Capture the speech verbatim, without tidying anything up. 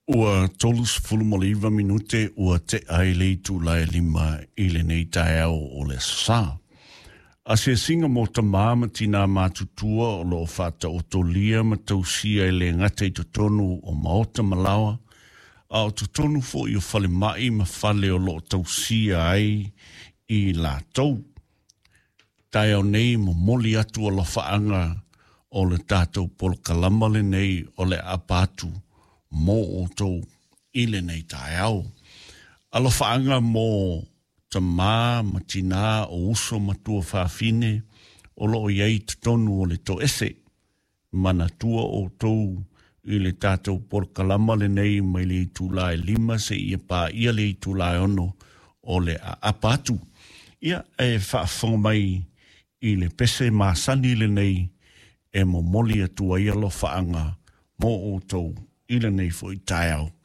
Ua tolus fulumoliva minute ua te aile tu lai lima ile nei tae au o le sa. A se singa mo ta māma tina mātutua o lo fata o tolia ma tausia ele ngata i tonu o maota malawa, a o tonu fo i o fale mai ma fale o lo tausia ai i la tau. Tai au nei mo moli atu o la faanga o le tātou polkalama le nei o le apatu mo o tau ile nei tae au. Alo faanga mo ta mā matina o uso matua whawhine o lo iei tonu o le to ese. Mana tua o tau i le tātou porkalama le nei mai le tūlai lima se ia pā ia le tūlai ono o le a apatu. Ia e whaafong mai i le pese māsani le nei e mo moli atua ia lo faanga mo o tau ile nei fo i tae au.